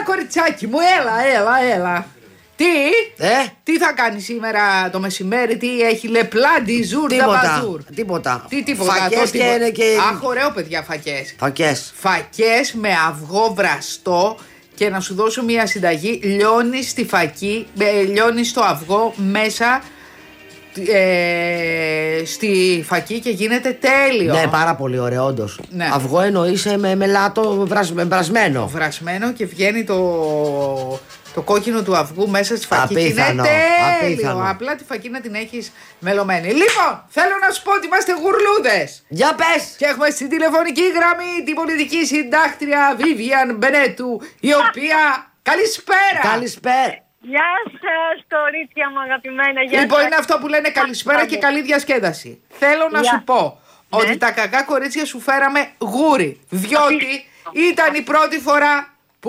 κοριτσάκι μου, έλα. Τι θα κάνει σήμερα το μεσημέρι, τι έχει λεπλάντι, ζουρ, Τίποτα. Τίποτα. Φακές και. Αχ, ωραίο, παιδιά, φακές με αυγό βραστό. Και να σου δώσω μια συνταγή, λιώνεις το αυγό μέσα στη φακή και γίνεται τέλειο. Ναι, πάρα πολύ ωραίο, όντως. Ναι. Αυγό εννοείς με μελάτο βρασμένο. Βρασμένο και βγαίνει το κόκκινο του αυγού μέσα στη φακή. Απίθανο, είναι τέλειο. απίθανο. Απλά τη φακή να την έχεις μελωμένη. Λοιπόν, θέλω να σου πω ότι είμαστε γουρλούδες. Για πες! Και έχουμε στην τηλεφωνική γραμμή την πολιτική συντάκτρια Βίβιαν Μπενέτου, η οποία. Καλησπέρα! Καλησπέρα! Γεια σας, κορίτσια μου αγαπημένα. Λοιπόν, είναι αυτό που λένε καλησπέρα και καλή διασκέδαση. Θέλω να σου πω ότι τα κακά κορίτσια σου φέραμε γούρι. Διότι ήταν η πρώτη φορά που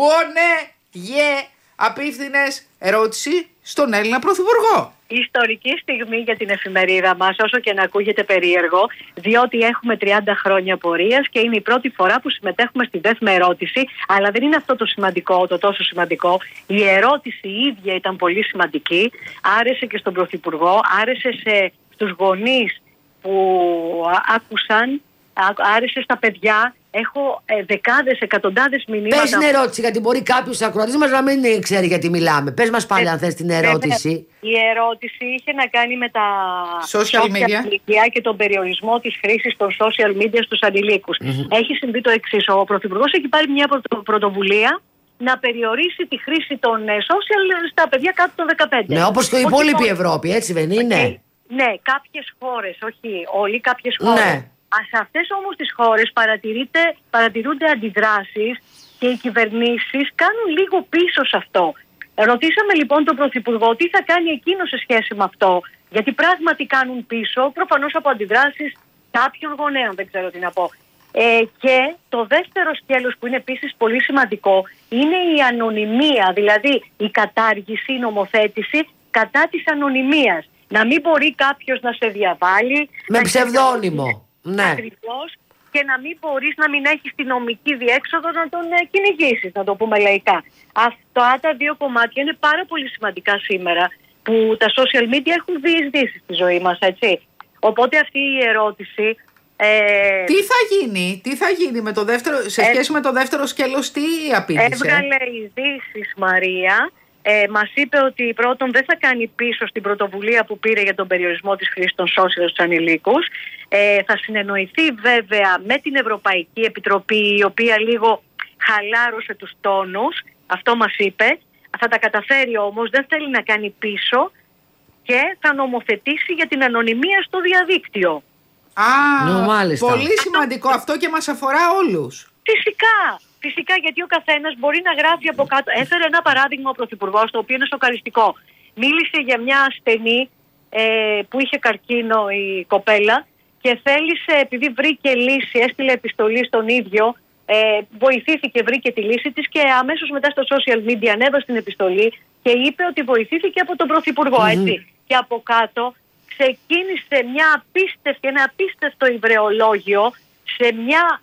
απίφθινες ερώτηση στον Έλληνα Πρωθυπουργό. Ιστορική στιγμή για την εφημερίδα μας, όσο και να ακούγεται περίεργο, διότι έχουμε 30 χρόνια πορείας και είναι η πρώτη φορά που συμμετέχουμε στη ΔΕΘ με ερώτηση, αλλά δεν είναι αυτό το σημαντικό, το τόσο σημαντικό. Η ερώτηση η ίδια ήταν πολύ σημαντική, άρεσε και στον Πρωθυπουργό, άρεσε στους γονείς που άκουσαν, άρεσε στα παιδιά. Έχω δεκάδες, εκατοντάδες μηνύματα. Πες την ερώτηση, γιατί μπορεί κάποιος ακροατής μας να μην ξέρει γιατί μιλάμε. Πες μας πάλι αν θες την ερώτηση. Η ερώτηση είχε να κάνει με τα social media και τον περιορισμό της χρήσης των social media στους ανηλίκους. Έχει συμβεί το εξής. Ο Πρωθυπουργός έχει πάρει μια πρωτοβουλία να περιορίσει τη χρήση των social στα παιδιά κάτω των 15. Ναι, όπως και η υπόλοιπη Ευρώπη, έτσι δεν είναι? Ναι, κάποιες χώρες, όχι όλοι, κάποιες χώρες. Ναι. Σε αυτές όμως τις χώρες παρατηρούνται αντιδράσεις και οι κυβερνήσεις κάνουν λίγο πίσω σε αυτό. Ρωτήσαμε λοιπόν τον Πρωθυπουργό τι θα κάνει εκείνο σε σχέση με αυτό, γιατί πράγματι κάνουν πίσω, προφανώς από αντιδράσεις κάποιων γονέων, δεν ξέρω τι να πω. Και το δεύτερο σκέλος που είναι επίσης πολύ σημαντικό είναι η ανωνυμία, δηλαδή η κατάργηση, η νομοθέτηση κατά της ανωνυμίας. Να μην μπορεί κάποιος να σε διαβάλει με ψευδόνυμο. Ναι. Ακριβώς, και να μην μπορείς να μην έχεις τη νομική διέξοδο να τον κυνηγήσεις, να το πούμε λαϊκά. Αυτά τα δύο κομμάτια είναι πάρα πολύ σημαντικά σήμερα που τα social media έχουν διεισδύσει στη ζωή μας, έτσι. Οπότε αυτή η ερώτηση... Τι θα γίνει με το δεύτερο, σε σχέση με το δεύτερο σκέλος, τι απήντησε? Έβγαλε ειδήσεις, Μαρία. Μας είπε ότι πρώτον δεν θα κάνει πίσω στην πρωτοβουλία που πήρε για τον περιορισμό της χρήσης των social στους ανηλίκους. Θα συνεννοηθεί βέβαια με την Ευρωπαϊκή Επιτροπή, η οποία λίγο χαλάρωσε τους τόνους. Αυτό μας είπε. Θα τα καταφέρει όμως, δεν θέλει να κάνει πίσω και θα νομοθετήσει για την ανωνυμία στο διαδίκτυο. Πολύ σημαντικό αυτό και μας αφορά όλους. Φυσικά, γιατί ο καθένας μπορεί να γράφει από κάτω. Έφερε ένα παράδειγμα ο Πρωθυπουργός, το οποίο είναι σοκαριστικό. Μίλησε για μια ασθενή που είχε καρκίνο η κοπέλα και θέλησε, επειδή βρήκε λύση, έστειλε επιστολή στον ίδιο, βοηθήθηκε, βρήκε τη λύση της και αμέσως μετά στο social media ανέβασε την επιστολή και είπε ότι βοηθήθηκε από τον Πρωθυπουργό, έτσι. Και από κάτω ξεκίνησε ένα απίστευτο υβρεολόγιο σε μια